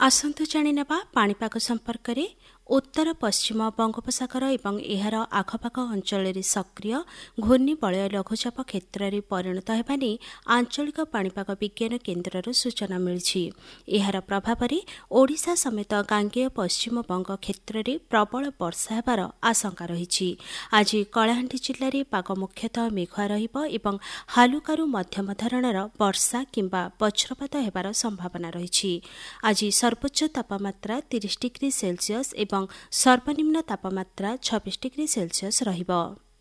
ଆସନ୍ତୁ ଜାଣିନେବା ପାଣିପାଗ ସମ୍ପର୍କରେ। ଉତ୍ତର ପଶ୍ଚିମ ବଙ୍ଗୋପସାଗର ଏବଂ ଏହାର ଆଖପାଖ ଅଞ୍ଚଳରେ ସକ୍ରିୟ ଘୂର୍ଣ୍ଣିବଳୟ ଲଘୁଚାପ କ୍ଷେତ୍ରରେ ପରିଣତ ହେବା ନେଇ ଆଞ୍ଚଳିକ ପାଣିପାଗ ବିଜ୍ଞାନ କେନ୍ଦ୍ରରୁ ସୂଚନା ମିଳିଛି। ଏହାର ପ୍ରଭାବରେ ଓଡ଼ିଶା ସମେତ ଗାଙ୍ଗେୟ ପଶ୍ଚିମବଙ୍ଗ କ୍ଷେତ୍ରରେ ପ୍ରବଳ ବର୍ଷା ହେବାର ଆଶଙ୍କା ରହିଛି। ଆଜି କଳାହାଣ୍ଡି ଜିଲ୍ଲାରେ ପାଗ ମୁଖ୍ୟତଃ ମେଘୁଆ ରହିବ ଏବଂ ହାଲୁକାରୁ ମଧ୍ୟମ ଧରଣର ବର୍ଷା କିମ୍ବା ବଜ୍ରପାତ ହେବାର ସମ୍ଭାବନା ରହିଛି। ଆଜି ସର୍ବୋଚ୍ଚ ତାପମାତ୍ରା 30 ଡିଗ୍ରୀ ସେଲ୍ସିୟସ୍ ଏବଂ ସର୍ବନିମ୍ନ ତାପମାତ୍ରା 26 ଡିଗ୍ରୀ ସେଲ୍ସିୟସ୍ ରହିବ।